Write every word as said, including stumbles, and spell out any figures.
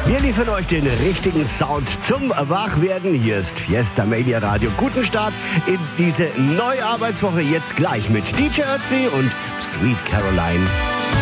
Wir liefern euch den richtigen Sound zum Wachwerden. Hier ist Fiesta Mania Radio. Guten Start in diese neue Arbeitswoche. Jetzt gleich mit D J Ötzi und Sweet Caroline.